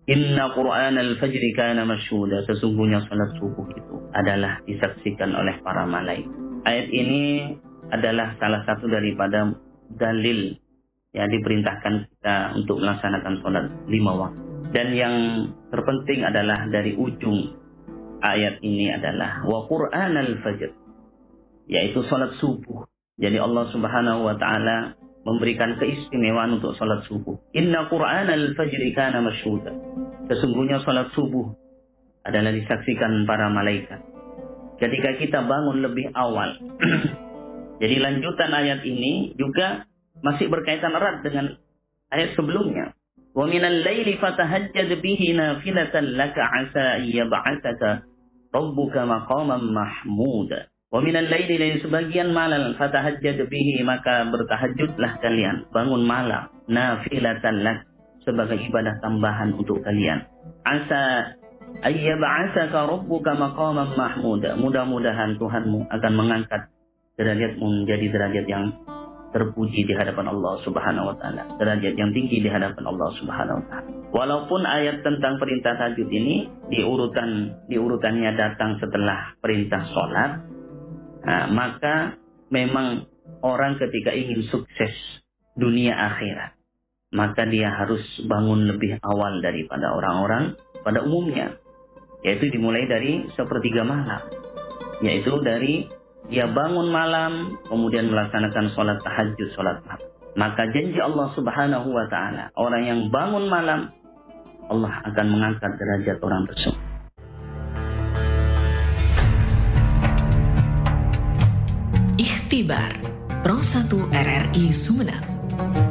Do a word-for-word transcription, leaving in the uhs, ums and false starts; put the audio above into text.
Inna Qur'anal fajri kana masyhuda. Sesungguhnya salat subuh itu adalah disaksikan oleh para malaikat. Ayat ini adalah salah satu daripada dalil ya diperintahkan kita untuk melaksanakan salat lima waktu. Dan yang terpenting adalah dari ujung ayat ini adalah wa Qur'anal fajr, yaitu salat subuh. Jadi Allah Subhanahu wa taala memberikan keistimewaan untuk salat subuh. Inna Qur'anal fajri kana masyhuda. Sesungguhnya salat subuh adalah disaksikan para malaikat. Ketika kita bangun lebih awal. Jadi lanjutan ayat ini juga masih berkaitan erat dengan ayat sebelumnya. Wa minal laili fatahajjad bihi nafilatan laka 'asa ayyab'atsaka rabbuka maqaman mahmuda. Wa minal laili, dari sebagian malam, fatahajjad bihi, maka bertahajudlah kalian, bangun malam, nafilatan lak, sebagai ibadah tambahan untuk kalian. Asa ayyab'atsaka rabbuka maqaman mahmuda. Mudah-mudahan Tuhanmu akan mengangkat derajatmu menjadi derajat yang terpuji di hadapan Allah Subhanahu wa taala, derajat yang tinggi di hadapan Allah Subhanahu wa taala. Walaupun ayat tentang perintah tahajud ini diurutan diurutannya datang setelah perintah salat, nah, maka memang orang ketika ingin sukses dunia akhirat, maka dia harus bangun lebih awal daripada orang-orang pada umumnya, yaitu dimulai dari sepertiga malam, yaitu dari dia bangun malam kemudian melaksanakan sholat tahajud, sholat malam. Maka janji Allah Subhanahu wa taala, orang yang bangun malam, Allah akan mengangkat derajat orang tersebut. Ikhtibar Pro satu R R I Sumeneb.